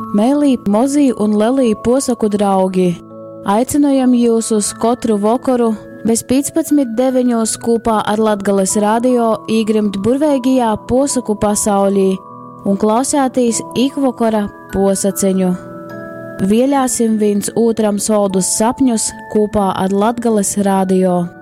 Mēlī, mozī un lelī posaku draugi, aicinojam jūs uz katru vakaru bez 15:9 kopā ar Latgales radio īgrimt burveigajā posaku pasaulī un klausētīs ikvakara posaceņu. Vieļāsim viens otram soldus sapņus kopā ar Latgales radio.